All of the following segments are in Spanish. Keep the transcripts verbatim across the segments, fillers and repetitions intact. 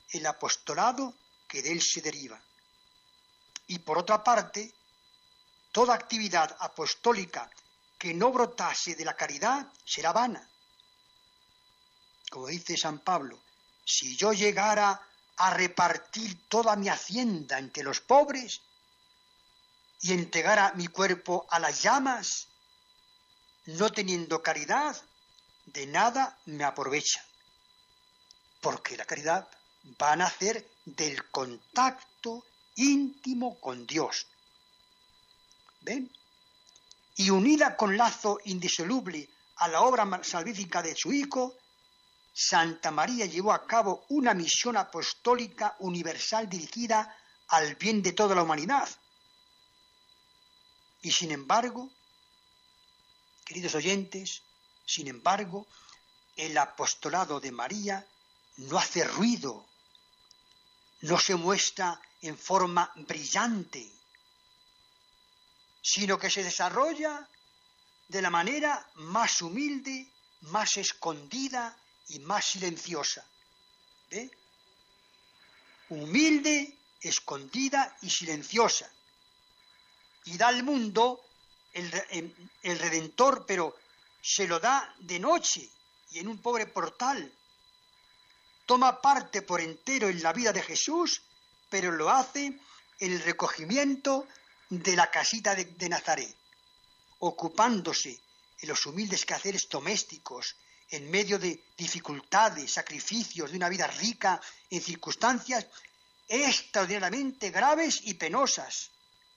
el apostolado que de él se deriva. Y por otra parte, toda actividad apostólica que no brotase de la caridad será vana. Como dice San Pablo, si yo llegara a repartir toda mi hacienda entre los pobres y entregara mi cuerpo a las llamas, no teniendo caridad, de nada me aprovecha. Porque la caridad va a nacer del contacto íntimo con Dios. ¿Ven? Y unida con lazo indisoluble a la obra salvífica de su Hijo, Santa María llevó a cabo una misión apostólica universal dirigida al bien de toda la humanidad. Y sin embargo, queridos oyentes, sin embargo, el apostolado de María no hace ruido, no se muestra en forma brillante, sino que se desarrolla de la manera más humilde, más escondida y más silenciosa. ¿Ve? Humilde, escondida y silenciosa. Y da al mundo el, el Redentor, pero se lo da de noche y en un pobre portal. Toma parte por entero en la vida de Jesús, pero lo hace en el recogimiento de la casita de, de Nazaret, ocupándose en los humildes quehaceres domésticos, en medio de dificultades, sacrificios de una vida rica en circunstancias extraordinariamente graves y penosas.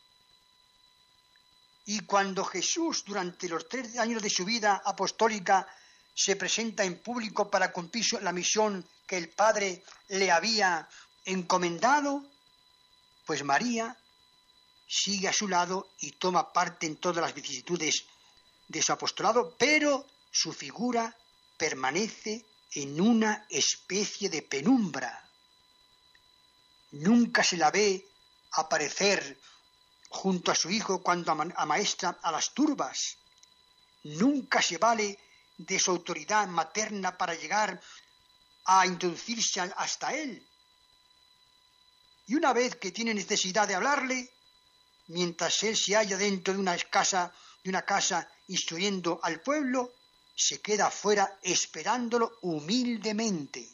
Y cuando Jesús, durante los tres años de su vida apostólica, se presenta en público para cumplir la misión que el Padre le había encomendado, pues María sigue a su lado y toma parte en todas las vicisitudes de su apostolado, pero su figura permanece en una especie de penumbra. Nunca se la ve aparecer junto a su hijo cuando amaestra a las turbas. Nunca se vale de su autoridad materna para llegar a introducirse hasta él. Y una vez que tiene necesidad de hablarle, mientras él se halla dentro de una casa, de una casa instruyendo al pueblo, se queda afuera esperándolo humildemente.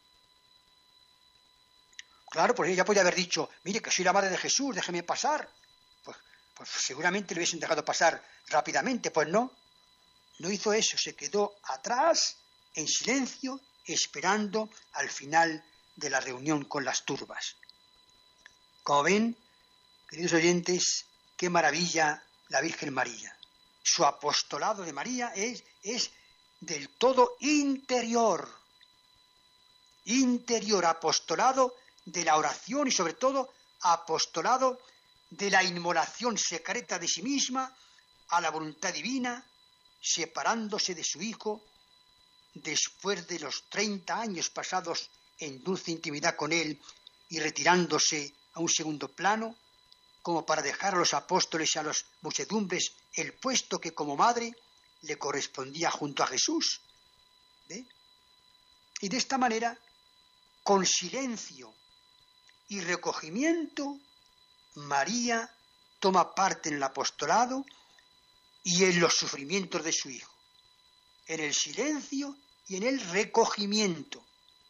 Claro, pues ella podría haber dicho, mire que soy la madre de Jesús, déjeme pasar. Pues, pues seguramente le hubiesen dejado pasar rápidamente, pues no. No hizo eso, se quedó atrás, en silencio, esperando al final de la reunión con las turbas. Como ven, queridos oyentes, qué maravilla la Virgen María. Su apostolado de María es, es del todo interior. Interior, apostolado de la oración y sobre todo apostolado de la inmolación secreta de sí misma a la voluntad divina, separándose de su Hijo después de los treinta años pasados en dulce intimidad con él y retirándose a un segundo plano, como para dejar a los apóstoles y a las muchedumbres el puesto que como madre le correspondía junto a Jesús. ¿Ve? Y de esta manera, con silencio y recogimiento, María toma parte en el apostolado y en los sufrimientos de su Hijo, en el silencio y en el recogimiento.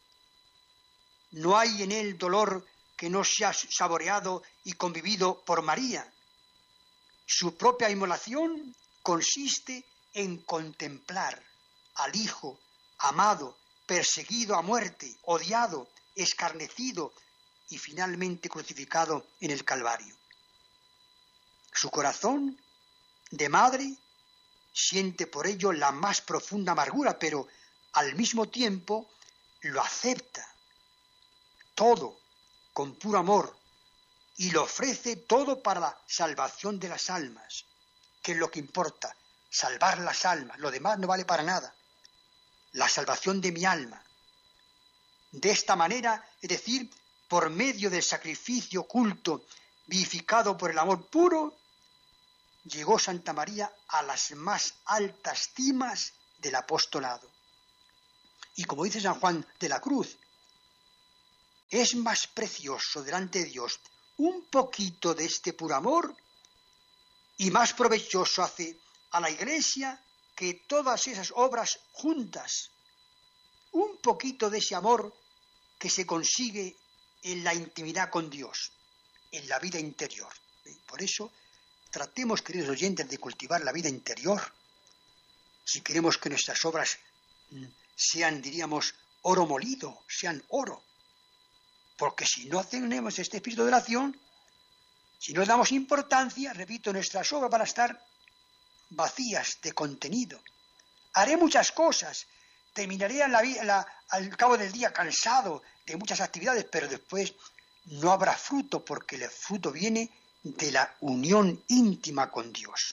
No hay en él dolor que no sea saboreado y convivido por María. Su propia inmolación consiste en contemplar al Hijo amado, perseguido a muerte, odiado, escarnecido y finalmente crucificado en el Calvario. Su corazón de madre siente por ello la más profunda amargura, pero al mismo tiempo lo acepta todo con puro amor y lo ofrece todo para la salvación de las almas, que es lo que importa, salvar las almas, lo demás no vale para nada, la salvación de mi alma. De esta manera, es decir, por medio del sacrificio oculto vivificado por el amor puro, llegó Santa María a las más altas cimas del apostolado. Y como dice San Juan de la Cruz, es más precioso delante de Dios un poquito de este puro amor y más provechoso hace a la Iglesia que todas esas obras juntas. Un poquito de ese amor que se consigue en la intimidad con Dios, en la vida interior. Por eso, tratemos, queridos oyentes, de cultivar la vida interior. Si queremos que nuestras obras sean, diríamos, oro molido, sean oro. Porque si no tenemos este espíritu de oración, si no le damos importancia, repito, nuestras obras van a estar vacías de contenido. Haré muchas cosas, terminaré a la, la, al cabo del día cansado de muchas actividades, pero después no habrá fruto, porque el fruto viene de la unión íntima con Dios.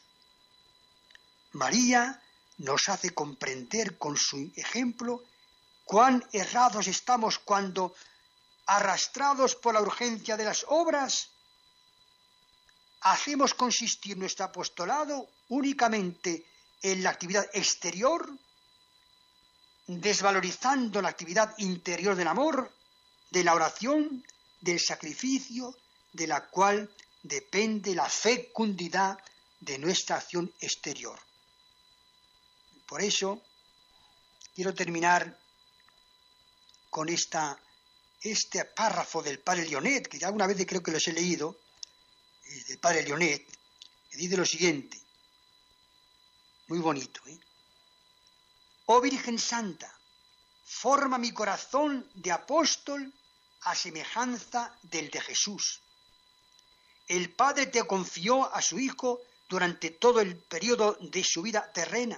María nos hace comprender con su ejemplo cuán errados estamos cuando, arrastrados por la urgencia de las obras, hacemos consistir nuestro apostolado únicamente en la actividad exterior, desvalorizando la actividad interior del amor, de la oración, del sacrificio, de la cual depende la fecundidad de nuestra acción exterior. Por eso, quiero terminar con esta, este párrafo del padre Lionet, que ya alguna vez creo que los he leído, eh, del padre Lionet, que dice lo siguiente, muy bonito, ¿eh? Oh Virgen Santa, forma mi corazón de apóstol a semejanza del de Jesús. El Padre te confió a su Hijo durante todo el periodo de su vida terrena.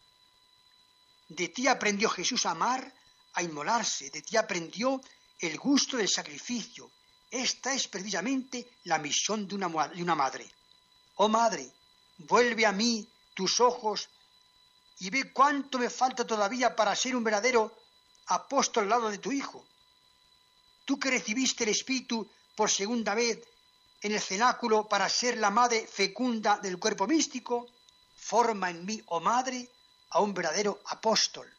De ti aprendió Jesús a amar, a inmolarse, de ti aprendió el gusto del sacrificio. Esta es precisamente la misión de una, de una madre. Oh Madre, vuelve a mí tus ojos y ve cuánto me falta todavía para ser un verdadero apóstol al lado de tu Hijo. Tú que recibiste el Espíritu por segunda vez en el cenáculo para ser la madre fecunda del cuerpo místico, forma en mí, oh Madre, a un verdadero apóstol.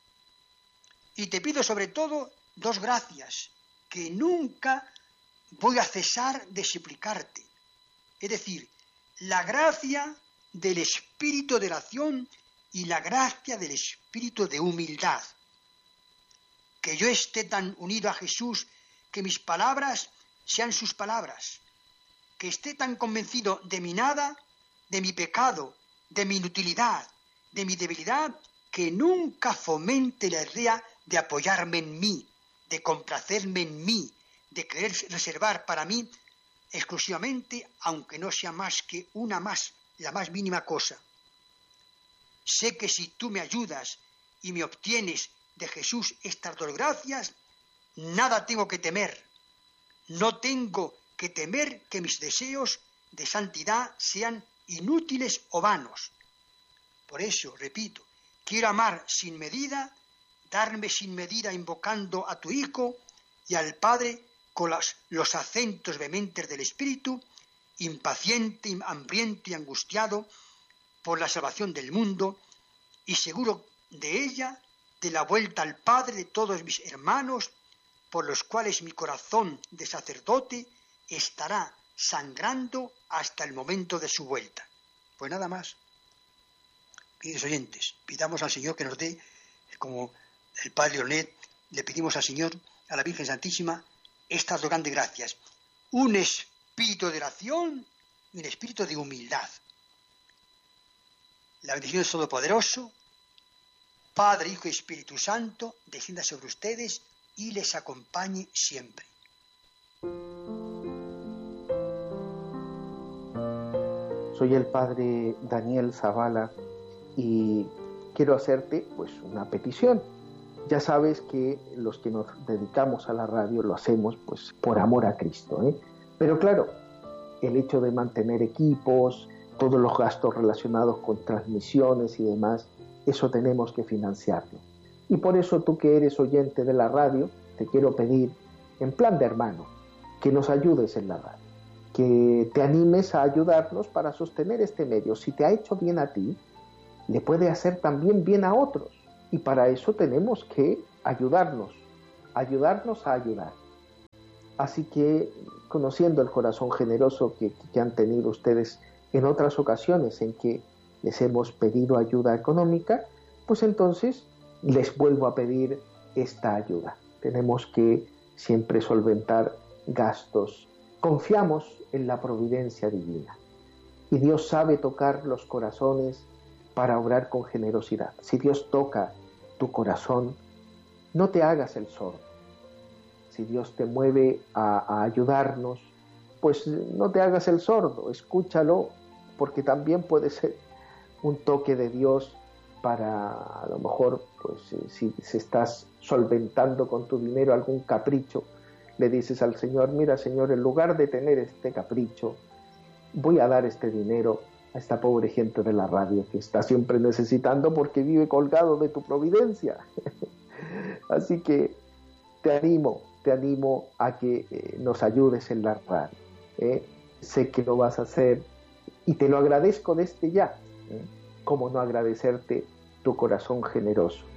Y te pido sobre todo dos gracias que nunca voy a cesar de suplicarte. Es decir, la gracia del espíritu de oración y la gracia del espíritu de humildad. Que yo esté tan unido a Jesús que mis palabras sean sus palabras. Que esté tan convencido de mi nada, de mi pecado, de mi inutilidad, de mi debilidad, que nunca fomente la idea de apoyarme en mí, de complacerme en mí, de querer reservar para mí exclusivamente, aunque no sea más que una más, la más mínima cosa. Sé que si tú me ayudas y me obtienes de Jesús estas dos gracias, nada tengo que temer. No tengo que temer que mis deseos de santidad sean inútiles o vanos. Por eso, repito, quiero amar sin medida, darme sin medida invocando a tu Hijo y al Padre con los, los acentos vehementes del Espíritu, impaciente, hambriento y angustiado por la salvación del mundo y seguro de ella, de la vuelta al Padre de todos mis hermanos, por los cuales mi corazón de sacerdote estará sangrando hasta el momento de su vuelta. Pues nada más. Queridos oyentes, pidamos al Señor que nos dé, como el Padre Leonet, le pedimos al Señor, a la Virgen Santísima, estas dos grandes gracias. Un espíritu de oración y un espíritu de humildad. La bendición del Todopoderoso, Padre, Hijo y Espíritu Santo, descienda sobre ustedes y les acompañe siempre. Soy el Padre Daniel Zavala y quiero hacerte pues una petición. Ya sabes que los que nos dedicamos a la radio lo hacemos pues por amor a Cristo, ¿eh? Pero claro, el hecho de mantener equipos, todos los gastos relacionados con transmisiones y demás, eso tenemos que financiarlo. Y por eso tú que eres oyente de la radio, te quiero pedir, en plan de hermano, que nos ayudes en la radio, que te animes a ayudarnos para sostener este medio. Si te ha hecho bien a ti, le puede hacer también bien a otros. Y para eso tenemos que ayudarnos, ayudarnos a ayudar. Así que, conociendo el corazón generoso que, que han tenido ustedes en otras ocasiones en que les hemos pedido ayuda económica, pues entonces les vuelvo a pedir esta ayuda. Tenemos que siempre solventar gastos. Confiamos en la providencia divina y Dios sabe tocar los corazones para obrar con generosidad. Si Dios toca tu corazón, no te hagas el sordo. Si Dios te mueve a, a ayudarnos, pues no te hagas el sordo, escúchalo, porque también puede ser un toque de Dios para, a lo mejor, pues si, si estás solventando con tu dinero algún capricho, le dices al Señor: mira, Señor, en lugar de tener este capricho, voy a dar este dinero a esta pobre gente de la radio que está siempre necesitando porque vive colgado de tu providencia. Así que te animo, te animo a que eh, nos ayudes en la radio. ¿eh? Sé que lo vas a hacer y te lo agradezco desde ya. ¿eh? ¿Cómo no agradecerte tu corazón generoso?